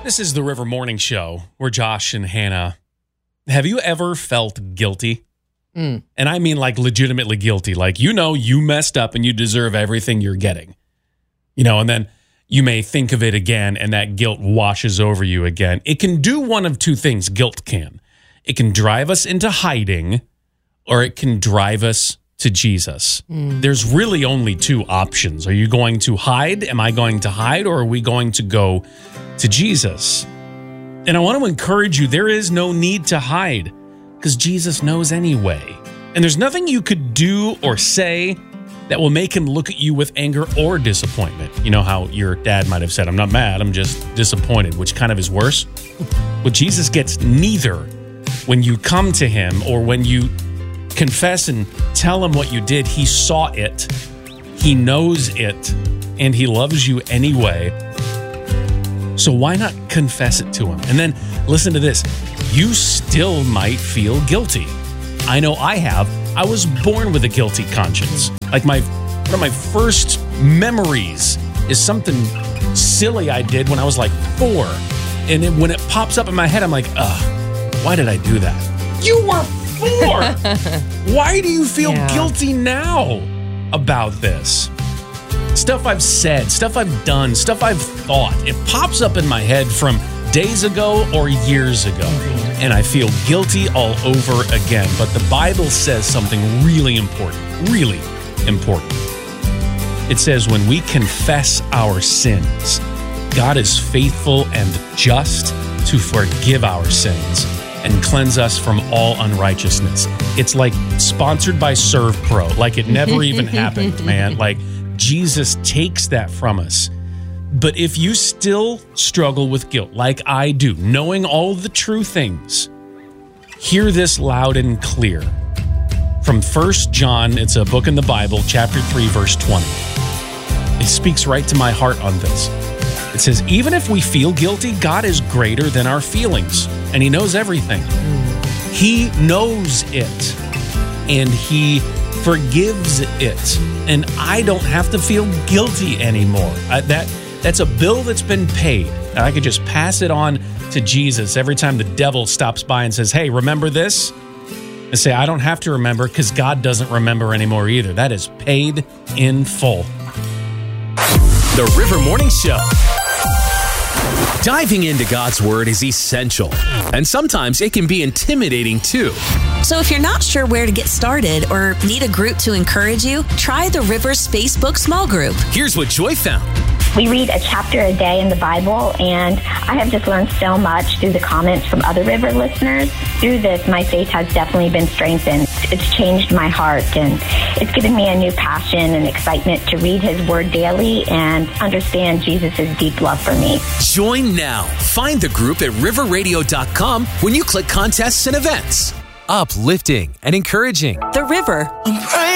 This is the River Morning Show. We're Josh and Hannah. Have you ever felt guilty? And I mean like legitimately guilty. Like, you know, you messed up and you deserve everything you're getting. You know, and then you may think of it again and that guilt washes over you again. It can do one of two things, guilt can. It can drive us into hiding or it can drive us to Jesus. There's really only two options. Are you going to hide? Am I going to hide? Or are we going to go to Jesus? And I want to encourage you, there is no need to hide because Jesus knows anyway. And there's nothing you could do or say that will make him look at you with anger or disappointment. You know how your dad might have said, I'm not mad, I'm just disappointed, which kind of is worse. But Jesus gets neither when you come to him or when you confess and tell him what you did. He saw it, he knows it, and he loves you anyway. So why not confess it to him? And then listen to this. You still might feel guilty. I know I have. I was born with a guilty conscience. Like one of my first memories is something silly I did when I was like 4. And then when it pops up in my head, I'm like, why did I do that? You were 4. Why do you feel guilty now about this? Stuff I've said, stuff I've done, stuff I've thought. It pops up in my head from days ago or years ago. And I feel guilty all over again. But the Bible says something really important. Really important. It says when we confess our sins, God is faithful and just to forgive our sins and cleanse us from all unrighteousness. It's like sponsored by ServPro. Like it never even happened, man. Like Jesus takes that from us. But if you still struggle with guilt, like I do, knowing all the true things, hear this loud and clear. From 1 John, it's a book in the Bible, chapter 3, verse 20. It speaks right to my heart on this. It says, even if we feel guilty, God is greater than our feelings, and he knows everything. He knows it, and he forgives it, and I don't have to feel guilty anymore. That's a bill that's been paid. I could just pass it on to Jesus every time the devil stops by and says, hey, remember this? And say, I don't have to remember because God doesn't remember anymore either. That is paid in full. The River Morning Show. Diving into God's Word is essential, and sometimes it can be intimidating too. So if you're not sure where to get started or need a group to encourage you, try the River's Facebook small group. Here's what Joy found. We read a chapter a day in the Bible, and I have just learned so much through the comments from other River listeners. Through this, my faith has definitely been strengthened. It's changed my heart, and it's given me a new passion and excitement to read his word daily and understand Jesus' deep love for me. Join now. Find the group at riverradio.com when you click contests and events. Uplifting and encouraging. The River.